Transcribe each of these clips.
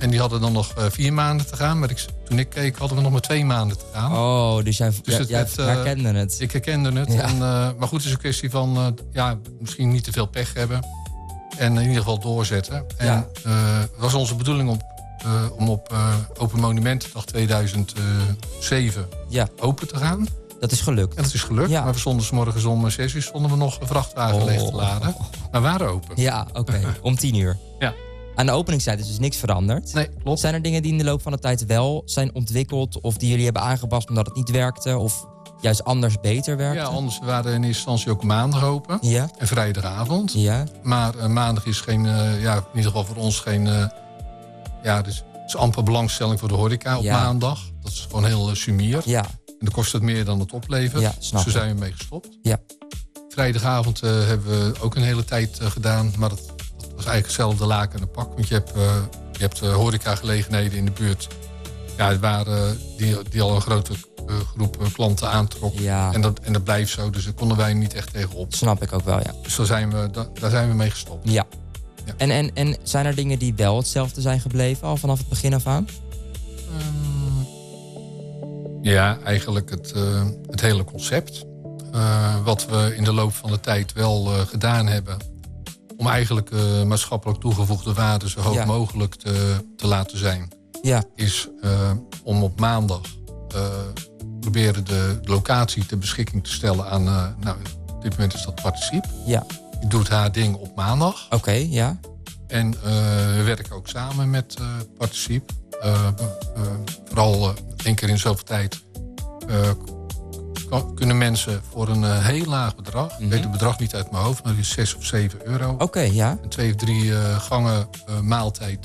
En die hadden dan nog 4 maanden te gaan. Maar toen ik keek, hadden we nog maar 2 maanden te gaan. Oh, dus jij herkende het. Ik herkende het. Ja. Maar goed, het is een kwestie van misschien niet te veel pech hebben. En in ieder geval doorzetten. En het was onze bedoeling om op Open Monumentendag 2007 open te gaan. Dat is gelukt. En dat is gelukt. Ja. Maar we stonden 's morgens om 6 uur stonden we nog een vrachtwagen leeg te laden. Maar we waren open. Ja, oké. Om 10 uur. Ja. Aan de openingstijd is dus niks veranderd. Nee, klopt. Zijn er dingen die in de loop van de tijd wel zijn ontwikkeld... of die jullie hebben aangepast omdat het niet werkte... of juist anders beter werkte? Ja, anders waren in eerste instantie ook maandag open. Ja. En vrijdagavond. Ja. Maar maandag is geen, in ieder geval voor ons geen... dus het is amper belangstelling voor de horeca op maandag. Dat is gewoon heel sumier. Ja. En dan kost het meer dan het oplevert. Ja, snap dus daar zijn we mee gestopt. Ja. Vrijdagavond hebben we ook een hele tijd gedaan. Maar dat was eigenlijk hetzelfde laken en een pak. Want je hebt horecagelegenheden in de buurt. Ja, die al een grote groep klanten aantrok. Ja. En dat blijft zo. Dus daar konden wij niet echt tegenop. Snap ik ook wel, ja. Dus daar zijn we mee gestopt. Ja. En zijn er dingen die wel hetzelfde zijn gebleven al vanaf het begin af aan? Ja, eigenlijk het hele concept. Wat we in de loop van de tijd wel gedaan hebben... om eigenlijk maatschappelijk toegevoegde waarde zo hoog mogelijk te laten zijn... is om op maandag proberen de locatie ter beschikking te stellen aan... op dit moment is dat Participe. Ja. Die doet haar ding op maandag. Oké, ja. En we werken ook samen met Participe. Vooral 1 keer in zoveel tijd... kunnen mensen voor een heel laag bedrag... Ik weet het bedrag niet uit mijn hoofd, maar het is 6 of 7 euro... Oké, ja. Een 2 of 3 gangen maaltijd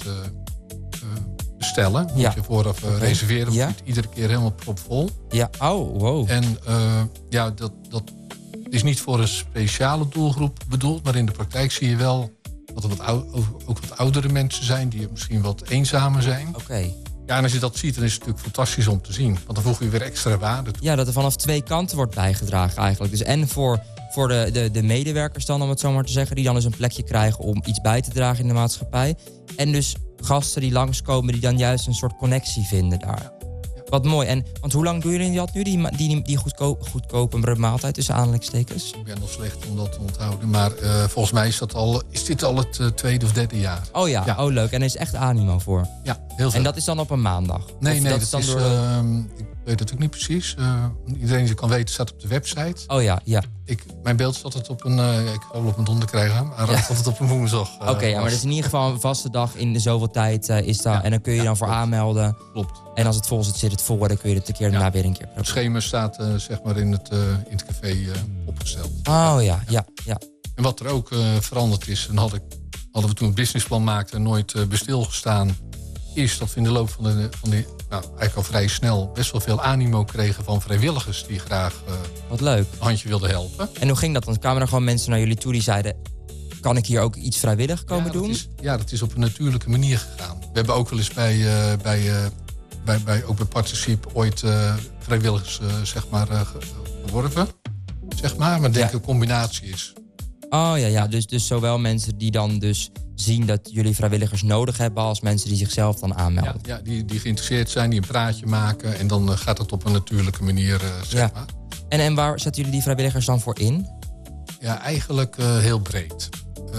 bestellen. Moet je vooraf reserveren, Ja. niet iedere keer helemaal propvol. Ja, oh, wow. En dat is niet voor een speciale doelgroep bedoeld... maar in de praktijk zie je wel dat er ook wat oudere mensen zijn... die misschien wat eenzamer zijn. Oké. Ja, en als je dat ziet, dan is het natuurlijk fantastisch om te zien. Want dan voeg je weer extra waarde toe. Ja, dat er vanaf 2 kanten wordt bijgedragen eigenlijk. Dus en voor de medewerkers dan, om het zo maar te zeggen... die dan eens een plekje krijgen om iets bij te dragen in de maatschappij. En dus gasten die langskomen die dan juist een soort connectie vinden daar. Ja. Wat mooi. Want hoe lang doen jullie dat nu, die goedkope maaltijd tussen aanhalingstekens? Ik ben nog slecht om dat te onthouden. Maar volgens mij is dit al het 2e of 3e jaar. Oh ja, oh leuk. En er is echt animo voor. Ja, heel veel. En dat is dan op een maandag? Nee, dat is dan door... Ik weet het ook niet precies. Iedereen die kan weten staat op de website. Oh ja, ja. Mijn beeld staat het op een... ik ga wel op mijn donder krijgen, maar het staat het op een woensdag. Oké, maar dat is in ieder geval een vaste dag in de zoveel tijd is dat. Ja, en dan kun je dan voor aanmelden. Klopt. En als het vol zit, zit het vol. En dan kun je het een keer daarna weer een keer proberen. Het schema staat zeg maar in het café opgesteld. Oh ja. En wat er ook veranderd is... en hadden we toen het businessplan maakten nooit bestilgestaan... is dat we in de loop van eigenlijk al vrij snel... best wel veel animo kregen van vrijwilligers... die graag wat leuk. een handje wilden helpen. En hoe ging dat? Dan kwamen er gewoon mensen naar jullie toe die zeiden... kan ik hier ook iets vrijwillig komen doen? Dat is op een natuurlijke manier gegaan. We hebben ook wel eens ook bij Participe ooit vrijwilligers geworven. Maar ik denk een combinatie is. Oh ja. Dus zowel mensen die dan dus zien dat jullie vrijwilligers nodig hebben... als mensen die zichzelf dan aanmelden. Ja, die geïnteresseerd zijn, die een praatje maken... en dan gaat het op een natuurlijke manier, maar. En waar zetten jullie die vrijwilligers dan voor in? Ja, eigenlijk heel breed.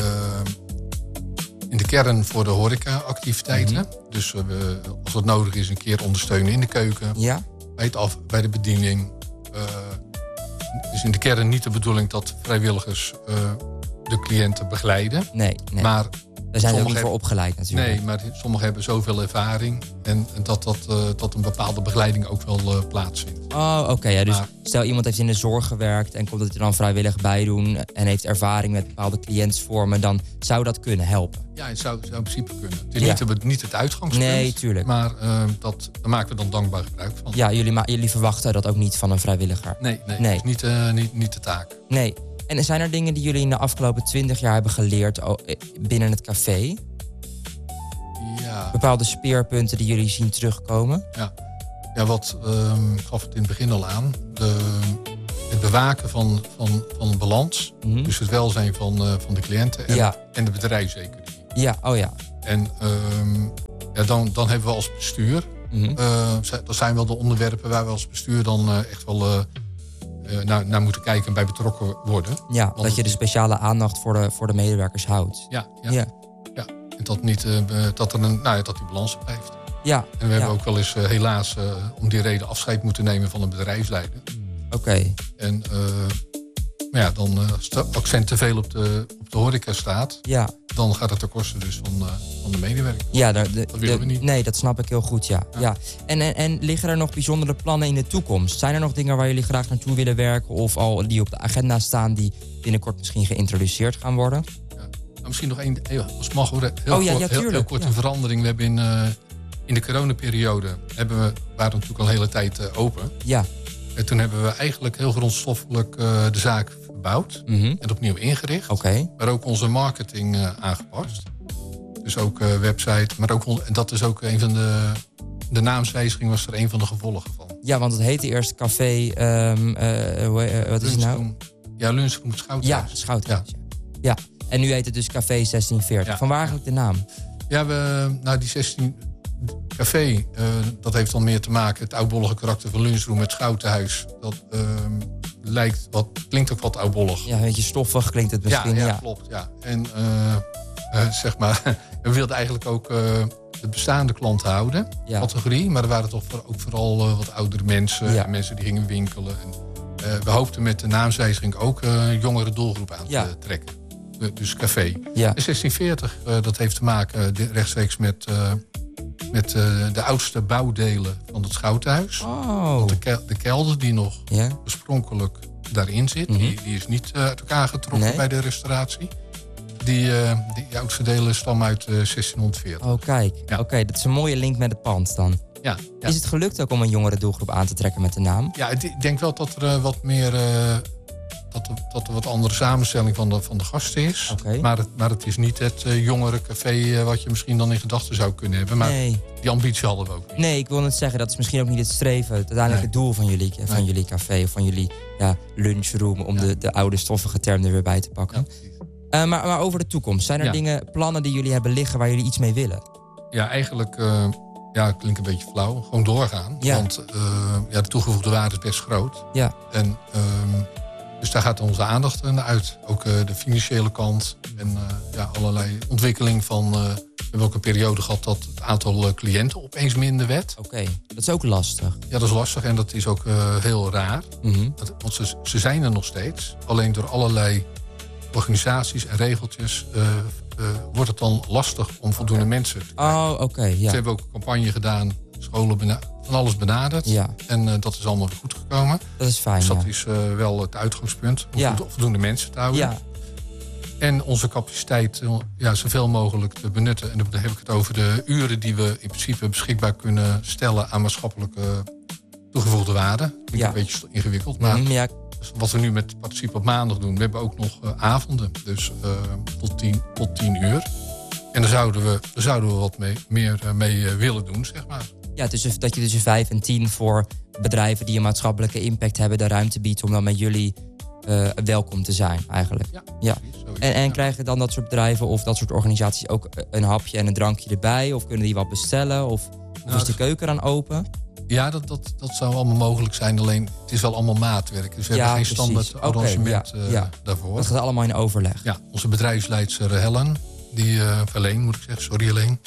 In de kern voor de horeca-activiteiten. Dus als het nodig is, een keer ondersteunen in de keuken. Ja. Bij de bediening. Dus in de kern niet de bedoeling dat vrijwilligers de cliënten begeleiden. Nee. Maar daar zijn ze ook niet voor opgeleid natuurlijk. Nee, maar sommigen hebben zoveel ervaring... en dat een bepaalde begeleiding ook wel plaatsvindt. Oh, oké. Ja, dus stel iemand heeft in de zorg gewerkt... en komt het er dan vrijwillig bij doen... en heeft ervaring met bepaalde cliëntsvormen... dan zou dat kunnen helpen. Ja, het zou in principe kunnen. Het is niet het uitgangspunt. Nee, tuurlijk. Maar daar maken we dan dankbaar gebruik van. Ja, jullie verwachten dat ook niet van een vrijwilliger. Nee. Dat is niet de taak. Nee. En zijn er dingen die jullie in de afgelopen 20 jaar hebben geleerd binnen het café? Ja. Bepaalde speerpunten die jullie zien terugkomen? Ja, ik gaf het in het begin al aan. Het bewaken van balans. Dus het welzijn van de cliënten en de bedrijfseconomie. Ja, oh ja. En Ja, dan hebben we als bestuur... dat zijn wel de onderwerpen waar we als bestuur dan echt wel naar moeten kijken en bij betrokken worden. Ja, want dat je de speciale aandacht voor de medewerkers houdt. Ja. En dat die balans blijft. Ja. En we hebben ook wel eens helaas om die reden afscheid moeten nemen van een bedrijfsleider. Oké. En dan als het accent te veel op de horeca staat... Ja. Dan gaat het ten koste dus van de medewerker. Ja, dat willen we niet. Nee, dat snap ik heel goed, ja. En liggen er nog bijzondere plannen in de toekomst? Zijn er nog dingen waar jullie graag naartoe willen werken... of al die op de agenda staan die binnenkort misschien geïntroduceerd gaan worden? Ja. Nou, misschien nog één, als het mag worden, heel kort een verandering. We hebben in de coronaperiode waren we natuurlijk al een hele tijd open. Ja. En toen hebben we eigenlijk heel grondstoffelijk de zaak verbouwd en opnieuw ingericht. Oké. Maar ook onze marketing aangepast. Dus ook website, maar ook en dat is ook een van de naamswijziging was er een van de gevolgen van. Ja, want het heette eerst café, wat is het nou? Ja, Lunchroom Schouthuis. Ja, Schouthuis. Ja. En nu heet het dus Café 1640. Ja. Van waar eigenlijk de naam? Ja, die 16 café, dat heeft dan meer te maken... het oudbollige karakter van Lunchroom met Schouthuis. Dat klinkt ook wat oudbollig. Ja, een beetje stoffig klinkt het misschien. Ja, klopt. Ja. En zeg maar, we wilden eigenlijk ook de bestaande klanten houden, categorie. Maar er waren toch ook vooral wat oudere mensen en mensen die gingen winkelen. En, we hoopten met de naamswijziging ook een jongere doelgroep aan te trekken. Dus café. Ja. En 1640, dat heeft te maken rechtstreeks met de oudste bouwdelen van het Schouthuis. Oh. Want de kelder die nog oorspronkelijk daarin zit, die is niet uit elkaar getrokken bij de restauratie. Die oudste delen stammen uit 1640. Oh, kijk. Ja. Oké, dat is een mooie link met het pand dan. Ja. Is het gelukt ook om een jongere doelgroep aan te trekken met de naam? Ja, ik denk wel dat er wat meer... dat er wat andere samenstelling van de gasten is. Okay. Maar het is niet het jongere café wat je misschien dan in gedachten zou kunnen hebben. Maar die ambitie hadden we ook niet. Nee, ik wil net zeggen, dat is misschien ook niet het streven. Het uiteindelijke doel van jullie café of van jullie lunchroom... om de oude stoffige term er weer bij te pakken. Ja, maar over de toekomst. Zijn er dingen, plannen die jullie hebben liggen waar jullie iets mee willen? Ja, eigenlijk... het klinkt een beetje flauw. Gewoon doorgaan. Ja. Want de toegevoegde waarde is best groot. Ja. En... dus daar gaat onze aandacht naar uit. Ook de financiële kant en allerlei ontwikkeling van... welke periode gehad dat het aantal cliënten opeens minder werd. Oké, dat is ook lastig. Ja, dat is lastig en dat is ook heel raar. Want ze zijn er nog steeds. Alleen door allerlei organisaties en regeltjes... wordt het dan lastig om voldoende mensen te krijgen. Oh, oké. Ze hebben ook een campagne gedaan... scholen van alles benaderd. Ja. En dat is allemaal weer goed gekomen. Dat is fijn, dus dat is wel het uitgangspunt. Om voldoende mensen te houden. Ja. En onze capaciteit zoveel mogelijk te benutten. En dan heb ik het over de uren die we in principe beschikbaar kunnen stellen... aan maatschappelijke toegevoegde waarde. Dat is een beetje ingewikkeld. Maar wat we nu met Participe op maandag doen... we hebben ook nog avonden. Dus tot 10 uur. En daar zouden we wat meer mee willen doen, zeg maar. Ja, dus dat je tussen 5 en 10 voor bedrijven die een maatschappelijke impact hebben... de ruimte biedt om dan met jullie welkom te zijn, eigenlijk. Ja. En krijgen dan dat soort bedrijven of dat soort organisaties ook een hapje en een drankje erbij? Of kunnen die wat bestellen? Of is de keuken dan open? Ja, dat zou allemaal mogelijk zijn. Alleen, het is wel allemaal maatwerk. Dus we hebben geen standaard arrangement daarvoor. Dat gaat allemaal in overleg. Ja, onze bedrijfsleidster Helen... Helene, moet ik zeggen. Sorry, Helene.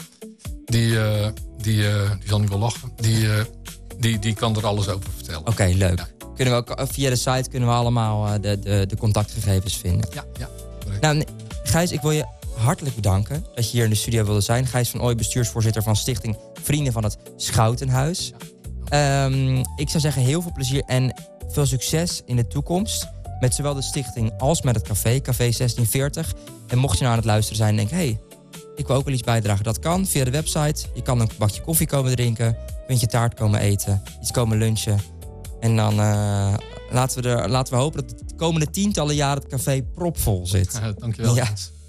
Die zal nu wel lachen. Die kan er alles over vertellen. Oké, leuk. Ja. Kunnen we ook, via de site kunnen we allemaal de contactgegevens vinden. Ja. Nou, Gijs, ik wil je hartelijk bedanken dat je hier in de studio wilde zijn. Gijs van Ooy, bestuursvoorzitter van Stichting Vrienden van het Schoutenhuis. Ik zou zeggen, heel veel plezier en veel succes in de toekomst. Met zowel de stichting als met het café 1640. En mocht je nou aan het luisteren zijn en denken... hey, ik wil ook wel iets bijdragen. Dat kan via de website. Je kan een bakje koffie komen drinken. Kunt je taart komen eten. Iets komen lunchen. En dan laten we hopen dat de komende tientallen jaren het café propvol zit. Dankjewel. Ja.